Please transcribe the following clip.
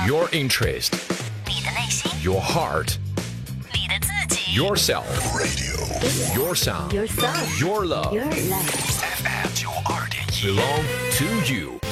Your interest, 你的内心， your heart, 你的自己 yourself, your sound, Your sound. your love, Your life. FM 92.1 belong to you.